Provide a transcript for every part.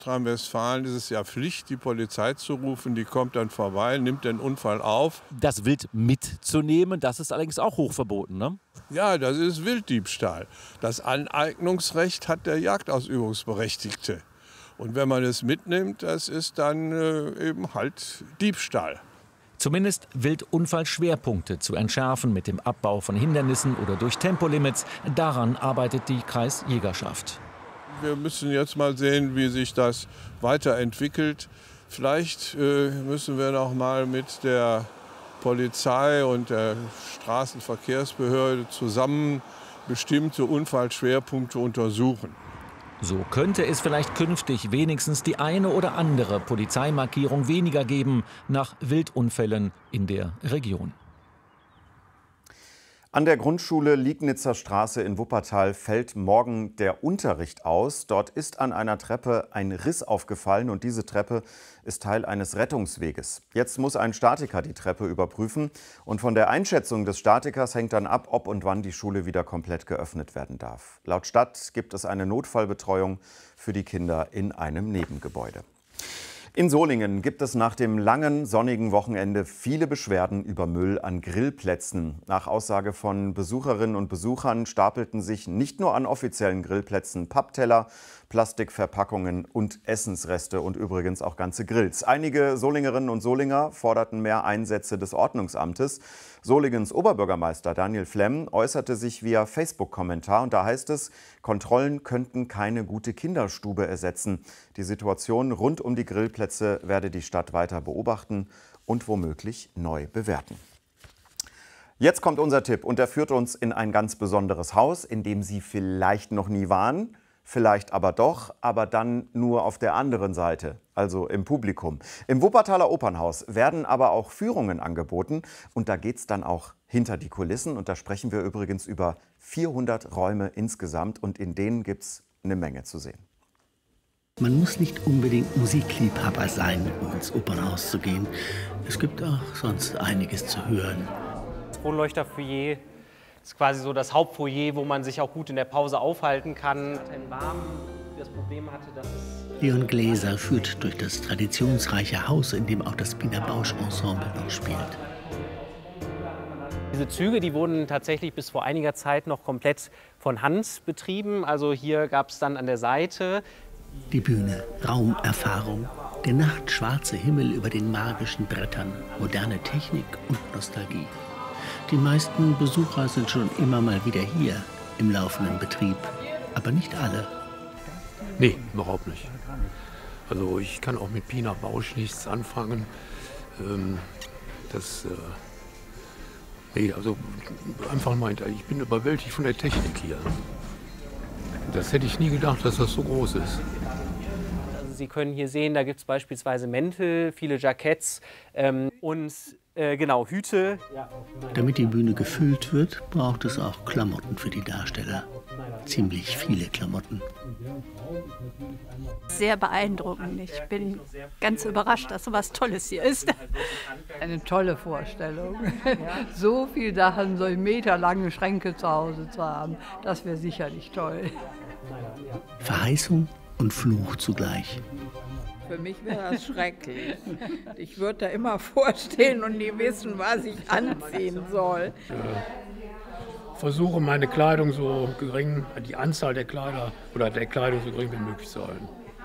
Nordrhein-Westfalen ist es ja Pflicht, die Polizei zu rufen. Die kommt dann vorbei, nimmt den Unfall auf. Das Wild mitzunehmen, das ist allerdings auch hochverboten, ne? Ja, das ist Wilddiebstahl. Das Aneignungsrecht hat der Jagdausübungsberechtigte. Und wenn man es mitnimmt, das ist dann eben halt Diebstahl. Zumindest Wildunfallschwerpunkte zu entschärfen mit dem Abbau von Hindernissen oder durch Tempolimits. Daran arbeitet die Kreisjägerschaft. Wir müssen jetzt mal sehen, wie sich das weiterentwickelt. Vielleicht müssen wir noch mal mit der Polizei und der Straßenverkehrsbehörde zusammen bestimmte Unfallschwerpunkte untersuchen. So könnte es vielleicht künftig wenigstens die eine oder andere Polizeimarkierung weniger geben nach Wildunfällen in der Region. An der Grundschule Liegnitzer Straße in Wuppertal fällt morgen der Unterricht aus. Dort ist an einer Treppe ein Riss aufgefallen und diese Treppe ist Teil eines Rettungsweges. Jetzt muss ein Statiker die Treppe überprüfen und von der Einschätzung des Statikers hängt dann ab, ob und wann die Schule wieder komplett geöffnet werden darf. Laut Stadt gibt es eine Notfallbetreuung für die Kinder in einem Nebengebäude. In Solingen gibt es nach dem langen sonnigen Wochenende viele Beschwerden über Müll an Grillplätzen. Nach Aussage von Besucherinnen und Besuchern stapelten sich nicht nur an offiziellen Grillplätzen Pappteller, Plastikverpackungen und Essensreste und übrigens auch ganze Grills. Einige Solingerinnen und Solinger forderten mehr Einsätze des Ordnungsamtes. Solingens Oberbürgermeister Daniel Flemm äußerte sich via Facebook-Kommentar und da heißt es, Kontrollen könnten keine gute Kinderstube ersetzen. Die Situation rund um die Grillplätze werde die Stadt weiter beobachten und womöglich neu bewerten. Jetzt kommt unser Tipp und der führt uns in ein ganz besonderes Haus, in dem Sie vielleicht noch nie waren. Vielleicht aber doch, aber dann nur auf der anderen Seite, also im Publikum. Im Wuppertaler Opernhaus werden aber auch Führungen angeboten und da geht es dann auch hinter die Kulissen und da sprechen wir übrigens über 400 Räume insgesamt und in denen gibt es eine Menge zu sehen. Man muss nicht unbedingt Musikliebhaber sein, um ins Opernhaus zu gehen. Es gibt auch sonst einiges zu hören. Das Kronleuchterfoyer ist quasi so das Hauptfoyer, wo man sich auch gut in der Pause aufhalten kann. Das Problem hatte, dass Leon Gläser führt durch das traditionsreiche Haus, in dem auch das Wiener Bausch-Ensemble noch spielt. Diese Züge, die wurden tatsächlich bis vor einiger Zeit noch komplett von Hand betrieben. Also hier gab es dann an der Seite die Bühne, Raumerfahrung, der nachtschwarze Himmel über den magischen Brettern, moderne Technik und Nostalgie. Die meisten Besucher sind schon immer mal wieder hier im laufenden Betrieb, aber nicht alle. Nee, überhaupt nicht. Also ich kann auch mit Pina Bausch nichts anfangen. Nee, also einfach meint, ich bin überwältigt von der Technik hier. Das hätte ich nie gedacht, dass das so groß ist. Also Sie können hier sehen, da gibt es beispielsweise Mäntel, viele Jacketts und genau, Hüte. Damit die Bühne gefüllt wird, braucht es auch Klamotten für die Darsteller. Ziemlich viele Klamotten. Sehr beeindruckend. Ich bin ganz überrascht, dass so was Tolles hier ist. Eine tolle Vorstellung. So viele Sachen, so meterlange Schränke zu Hause zu haben, das wäre sicherlich toll. Verheißung und Fluch zugleich. Für mich wäre das schrecklich. Ich würde da immer vorstehen und nie wissen, was ich anziehen soll. Ich versuche meine Kleidung so gering, die Anzahl der Kleider oder der Kleidung so gering wie möglich zu halten.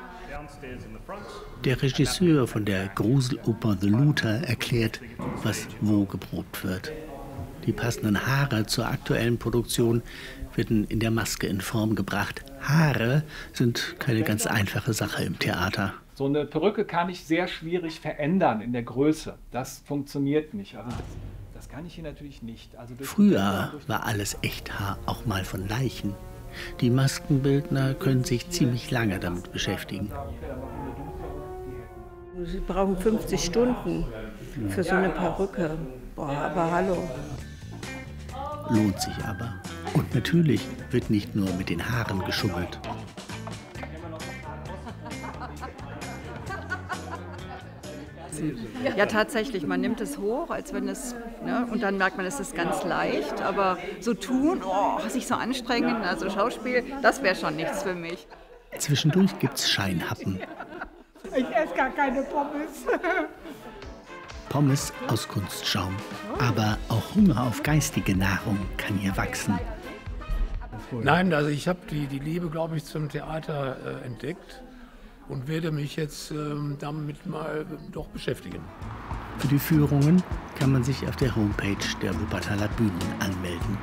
Der Regisseur von der Gruseloper The Looter erklärt, was wo geprobt wird. Die passenden Haare zur aktuellen Produktion werden in der Maske in Form gebracht. Haare sind keine ganz einfache Sache im Theater. So eine Perücke kann ich sehr schwierig verändern in der Größe. Das funktioniert nicht. Also das kann ich hier natürlich nicht. Also früher war alles Echthaar auch mal von Leichen. Die Maskenbildner können sich ziemlich lange damit beschäftigen. Sie brauchen 50 Stunden für so eine Perücke. Boah, aber hallo. Lohnt sich aber. Und natürlich wird nicht nur mit den Haaren geschummelt. Ja, tatsächlich, man nimmt es hoch, als wenn es, ne, und dann merkt man, es ist ganz leicht, aber so tun, sich so anstrengen, also Schauspiel, das wäre schon nichts für mich. Zwischendurch gibt's Scheinhappen. Ich esse gar keine Pommes. Pommes aus Kunstschaum. Aber auch Hunger auf geistige Nahrung kann hier wachsen. Nein, also ich habe die Liebe, glaube ich, zum Theater entdeckt und werde mich jetzt damit mal doch beschäftigen. Für die Führungen kann man sich auf der Homepage der Wuppertaler Bühnen anmelden.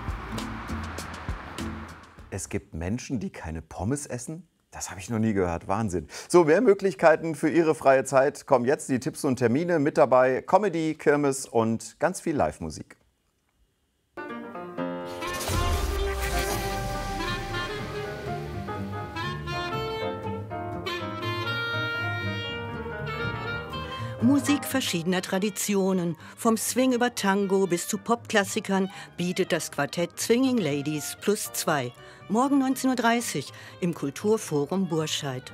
Es gibt Menschen, die keine Pommes essen? Das habe ich noch nie gehört. Wahnsinn. So, mehr Möglichkeiten für Ihre freie Zeit kommen jetzt. Die Tipps und Termine mit dabei. Comedy, Kirmes und ganz viel Live-Musik. Musik verschiedener Traditionen, vom Swing über Tango bis zu Popklassikern, bietet das Quartett Swinging Ladies +2. Morgen 19:30 Uhr im Kulturforum Burscheid.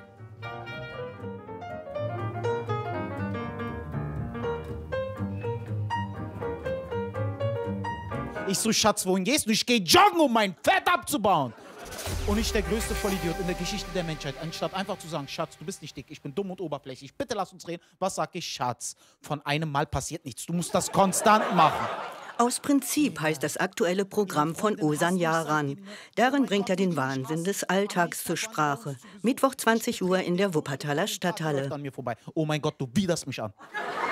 Ich so, Schatz, wohin gehst du? Ich gehe joggen, um mein Fett abzubauen. Und ich der größte Vollidiot in der Geschichte der Menschheit. Anstatt einfach zu sagen, Schatz, du bist nicht dick, ich bin dumm und oberflächlich, bitte lass uns reden. Was sag ich? Schatz, von einem Mal passiert nichts. Du musst das konstant machen. Aus Prinzip heißt das aktuelle Programm von Ozan Yaran. Darin bringt er den Wahnsinn des Alltags zur Sprache. Mittwoch 20 Uhr in der Wuppertaler Stadthalle. An mir vorbei. Oh mein Gott, du widerst mich an.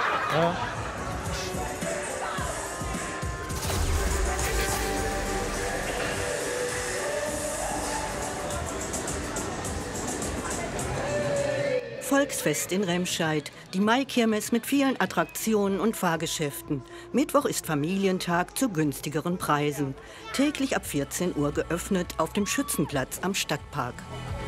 Volksfest in Remscheid. Die Maikirmes mit vielen Attraktionen und Fahrgeschäften. Mittwoch ist Familientag zu günstigeren Preisen. Täglich ab 14 Uhr geöffnet auf dem Schützenplatz am Stadtpark.